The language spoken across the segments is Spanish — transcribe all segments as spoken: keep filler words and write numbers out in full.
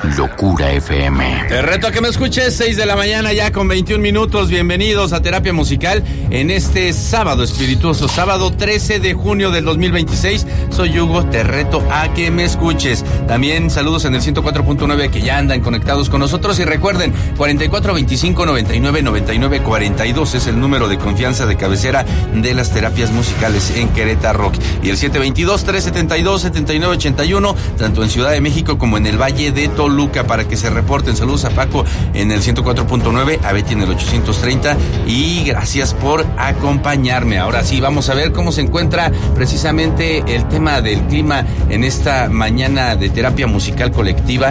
Locura F M. Te reto a que me escuches, seis de la mañana ya con veintiún minutos. Bienvenidos a Terapia Musical en este sábado espirituoso, sábado trece de junio del dos mil veintiséis. Soy Hugo, te reto a que me escuches. También saludos en el ciento cuatro punto nueve que ya andan conectados con nosotros. Y recuerden, cuarenta y cuatro veinticinco noventa y nueve noventa y nueve cuarenta y dos es el número de confianza de cabecera de las terapias musicales en Querétaro. Y el siete veintidós trescientos setenta y dos setenta y nueve ochenta y uno, tanto en Ciudad de México como en el Valle de Toluca, para que se reporten. Saludos a Paco en el ciento cuatro punto nueve, a Betty en el ochocientos treinta, y gracias por acompañarme. Ahora sí, vamos a ver cómo se encuentra precisamente el tema del clima en esta mañana de terapia musical colectiva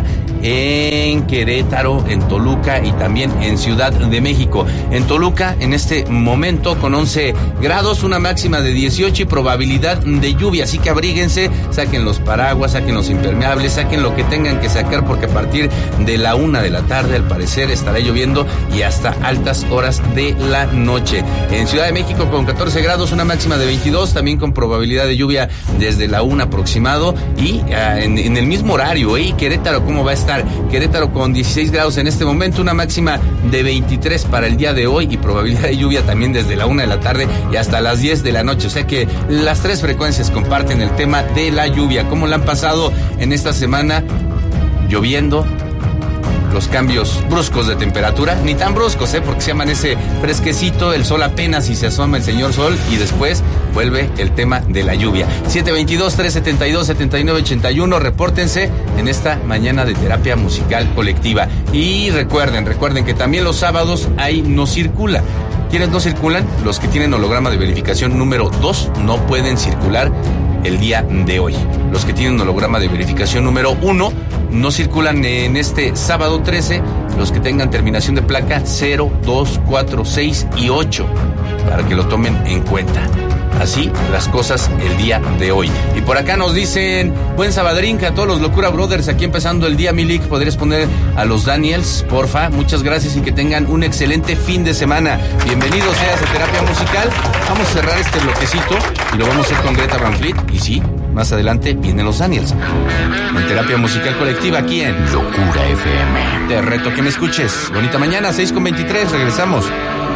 en Querétaro, en Toluca y también en Ciudad de México. En Toluca, en este momento, con once grados, una máxima de dieciocho y probabilidad de lluvia, así que abríguense, saquen los paraguas, saquen los impermeables, saquen lo que tengan que sacar, porque a partir de la una de la tarde, al parecer, estará lloviendo y hasta altas horas de la noche. En Ciudad de México, con catorce grados, una máxima de veintidós, también con probabilidad de lluvia desde la una aproximado, y uh, en, en el mismo horario, ¿eh? Querétaro, ¿cómo va a estar? Querétaro con dieciséis grados en este momento, una máxima de veintitrés para el día de hoy, y probabilidad de lluvia también desde la una de la tarde y hasta las diez de la noche. O sea que las tres frecuencias comparten el tema de la lluvia. ¿Cómo la han pasado en esta semana? Lloviendo, los cambios bruscos de temperatura, ni tan bruscos, ¿eh? Porque se amanece fresquecito, el sol apenas si se asoma el señor sol, y después vuelve el tema de la lluvia. siete veintidós trescientos setenta y dos setenta y nueve ochenta y uno, repórtense en esta mañana de terapia musical colectiva. Y recuerden, recuerden que también los sábados ahí no circula. ¿Quiénes no circulan? Los que tienen holograma de verificación número dos no pueden circular el día de hoy. Los que tienen holograma de verificación número uno no circulan en este sábado trece, los que tengan terminación de placa cero, dos, cuatro, seis y ocho, para que lo tomen en cuenta. Así las cosas el día de hoy. Y por acá nos dicen, buen sabadrín, a todos los Locura Brothers, aquí empezando el día, Milik, ¿podrías poner a los Daniels, porfa? Muchas gracias y que tengan un excelente fin de semana. Bienvenidos seas a Terapia Musical. Vamos a cerrar este bloquecito y lo vamos a hacer con Greta Van Fleet. Y sí, más adelante vienen los Daniels en Terapia Musical Colectiva aquí en Locura F M. Te reto que me escuches. Bonita mañana, seis con veintitrés, regresamos.